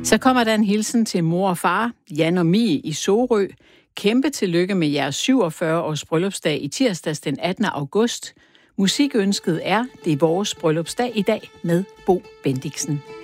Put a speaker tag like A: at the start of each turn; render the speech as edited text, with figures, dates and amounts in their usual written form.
A: Så kommer der en hilsen til mor og far, Jan og Mie i Sorø. Kæmpe tillykke med jeres 47-års bryllupsdag i tirsdags den 18. august. Musikønsket er, det er vores bryllupsdag i dag med Bo Bendiksen.